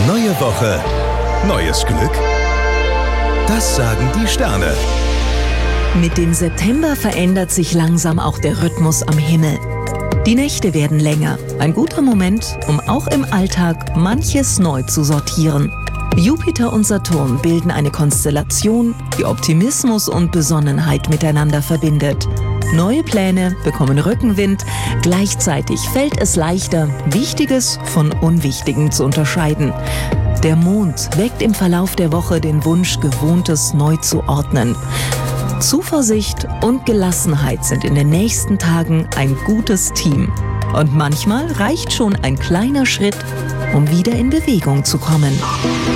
Neue Woche, neues Glück? Das sagen die Sterne. Mit dem September verändert sich langsam auch der Rhythmus am Himmel. Die Nächte werden länger. Ein guter Moment, um auch im Alltag manches neu zu sortieren. Jupiter und Saturn bilden eine Konstellation, die Optimismus und Besonnenheit miteinander verbindet. Neue Pläne bekommen Rückenwind, gleichzeitig fällt es leichter, Wichtiges von Unwichtigem zu unterscheiden. Der Mond weckt im Verlauf der Woche den Wunsch, Gewohntes neu zu ordnen. Zuversicht und Gelassenheit sind in den nächsten Tagen ein gutes Team. Und manchmal reicht schon ein kleiner Schritt, um wieder in Bewegung zu kommen.